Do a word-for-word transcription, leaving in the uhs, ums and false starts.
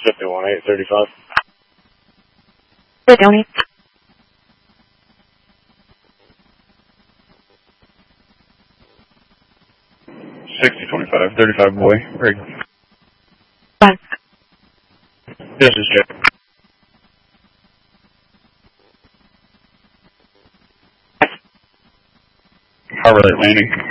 fifty-one eight thirty-five. Hey, Tony. sixty twenty-five, thirty-five boy, rig. Fine. This is Jay. Harbor Lake landing.